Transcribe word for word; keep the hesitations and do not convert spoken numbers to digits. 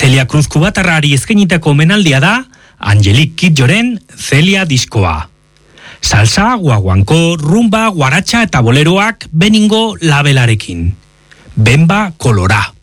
Celia Cruz Kubatarrari eskainitako omenaldia da Angelique Kidjoren Celia diskoa. Salsa, guaguanko, rumba, guaratxa eta boleroak beningo labelarekin. Bemba kolora.